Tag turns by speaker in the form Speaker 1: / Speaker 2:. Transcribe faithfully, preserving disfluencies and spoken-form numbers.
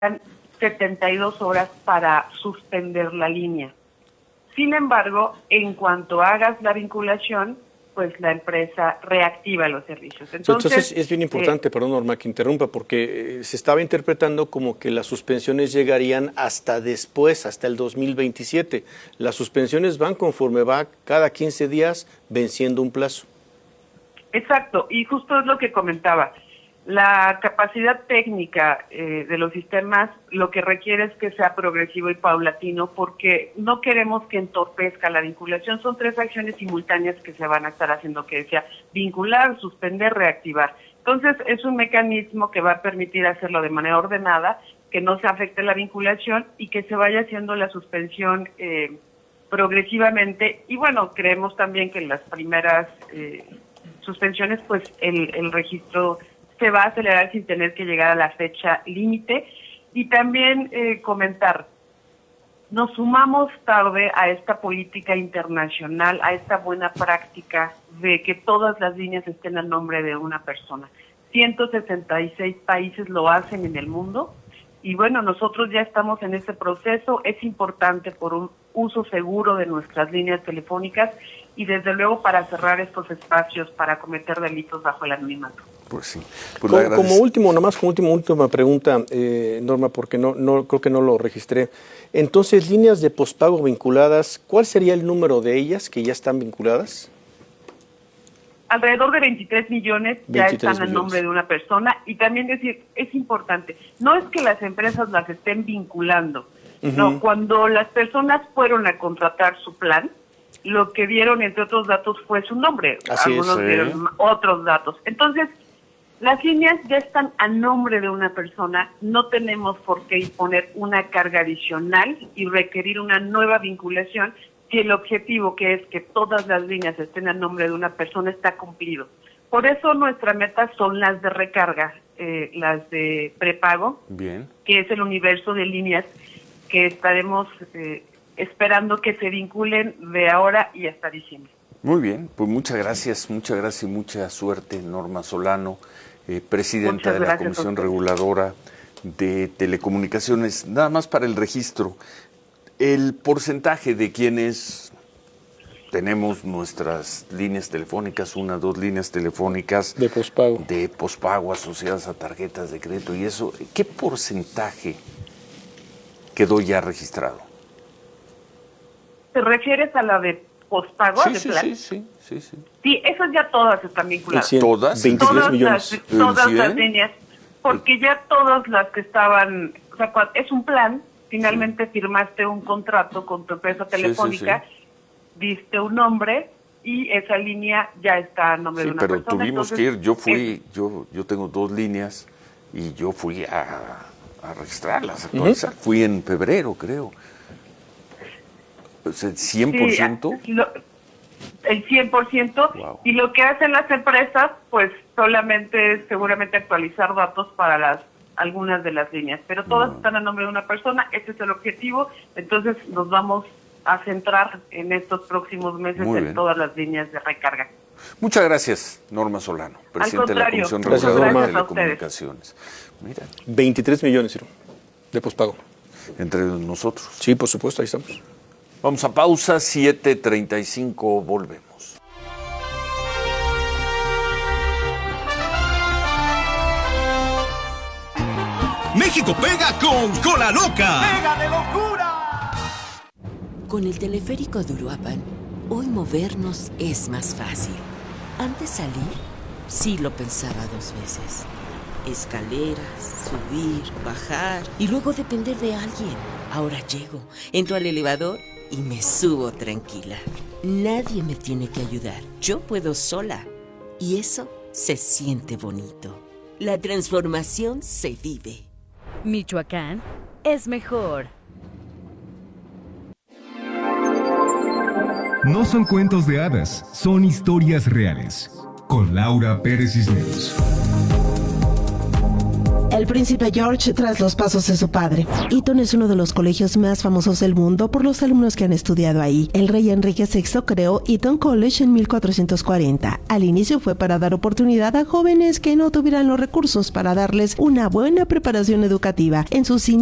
Speaker 1: setenta y dos horas para suspender la línea. Sin embargo, en cuanto hagas la vinculación, pues la empresa reactiva los servicios.
Speaker 2: Entonces, Entonces es bien importante, eh, perdón Norma que interrumpa, porque eh, se estaba interpretando como que las suspensiones llegarían hasta después, hasta el dos mil veintisiete. Las suspensiones van conforme va cada quince días venciendo un plazo.
Speaker 1: Exacto, y justo es lo que comentaba. La capacidad técnica eh, de los sistemas lo que requiere es que sea progresivo y paulatino, porque no queremos que entorpezca la vinculación. Son tres acciones simultáneas que se van a estar haciendo, que decía vincular, suspender, reactivar. Entonces es un mecanismo que va a permitir hacerlo de manera ordenada, que no se afecte la vinculación y que se vaya haciendo la suspensión eh, progresivamente. Y bueno, creemos también que en las primeras eh, suspensiones, pues el, el registro se va a acelerar sin tener que llegar a la fecha límite. Y también eh, comentar, nos sumamos tarde a esta política internacional, a esta buena práctica de que todas las líneas estén a nombre de una persona. ciento sesenta y seis países lo hacen en el mundo y bueno, nosotros ya estamos en ese proceso. Es importante por un uso seguro de nuestras líneas telefónicas y desde luego para cerrar estos espacios para cometer delitos bajo el anonimato.
Speaker 2: Pues sí. Pues como, como último, nomás como última, última pregunta, eh, Norma, porque no, no creo que no lo registré. Entonces, líneas de pospago vinculadas, ¿cuál sería el número de ellas que ya están vinculadas?
Speaker 1: Alrededor de veintitrés millones ya están a nombre de una persona. Y también decir, es importante, no es que las empresas las estén vinculando, uh-huh. no, cuando las personas fueron a contratar su plan, lo que dieron, entre otros datos, fue su nombre.
Speaker 2: Así
Speaker 1: Algunos
Speaker 2: es,
Speaker 1: dieron
Speaker 2: ¿eh?
Speaker 1: otros datos. Entonces, las líneas ya están a nombre de una persona, no tenemos por qué imponer una carga adicional y requerir una nueva vinculación si el objetivo, que es que todas las líneas estén a nombre de una persona, está cumplido. Por eso nuestra meta son las de recarga, eh, las de prepago,
Speaker 2: Bien.
Speaker 1: que es el universo de líneas que estaremos eh, esperando que se vinculen de ahora y hasta diciembre.
Speaker 3: Muy bien, pues muchas gracias, muchas gracias y mucha suerte, Norma Solano, eh, presidenta de la Comisión Reguladora de Telecomunicaciones. Nada más para el registro, el porcentaje de quienes tenemos nuestras líneas telefónicas, una, dos líneas telefónicas
Speaker 2: de pospago,
Speaker 3: de pospago asociadas a tarjetas de crédito y eso, ¿qué porcentaje quedó ya registrado?
Speaker 1: ¿Te refieres a la de pospago?
Speaker 3: Sí,
Speaker 1: de
Speaker 3: sí,
Speaker 1: plan?
Speaker 3: sí, sí, sí, sí.
Speaker 1: Sí, esas ya todas están vinculadas.
Speaker 2: cien,
Speaker 3: ¿Todas?
Speaker 2: veintitrés
Speaker 1: todas
Speaker 2: millones.
Speaker 1: Las, todas las líneas, porque ya todas las que estaban, o sea, es un plan, finalmente sí. firmaste un contrato con tu empresa telefónica, sí, sí, sí. diste un nombre y esa línea ya está a nombre
Speaker 3: sí,
Speaker 1: de una
Speaker 3: pero
Speaker 1: persona.
Speaker 3: Tuvimos
Speaker 1: Entonces,
Speaker 3: que ir, yo fui,
Speaker 1: es,
Speaker 3: yo yo tengo dos líneas y yo fui a, a registrarlas, a actualizar. Uh-huh. Fui en febrero, creo. O sea, ¿cien por ciento?
Speaker 1: Sí, lo, el cien por ciento. Wow. Y lo que hacen las empresas, pues solamente es seguramente actualizar datos para las algunas de las líneas, pero todas no. están a nombre de una persona. Ese es el objetivo. Entonces nos vamos a centrar en estos próximos meses Muy en bien. todas las líneas de recarga.
Speaker 3: Muchas gracias, Norma Solano, presidente de la Comisión Reguladora de Telecomunicaciones. Mira.
Speaker 2: veintitrés millones de pospago.
Speaker 3: Entre nosotros.
Speaker 2: Sí, por supuesto, ahí estamos.
Speaker 3: Vamos a pausa, siete treinta y cinco, volvemos.
Speaker 4: México pega con Cola Loca.
Speaker 5: ¡Pega de locura!
Speaker 6: Con el teleférico de Uruapan, hoy movernos es más fácil. Antes salir, sí lo pensaba dos veces. Escaleras, subir, bajar y luego depender de alguien. Ahora llego, entro al elevador y me subo tranquila. Nadie me tiene que ayudar. Yo puedo sola. Y eso se siente bonito. La transformación se vive.
Speaker 7: Michoacán es mejor.
Speaker 8: No son cuentos de hadas, son historias reales. Con Laura Pérez Cisneros.
Speaker 9: El príncipe George tras los pasos de su padre. Eton es uno de los colegios más famosos del mundo por los alumnos que han estudiado ahí. El rey Enrique sexto creó Eton College en mil cuatrocientos cuarenta. Al inicio fue para dar oportunidad a jóvenes que no tuvieran los recursos para darles una buena preparación educativa. En sus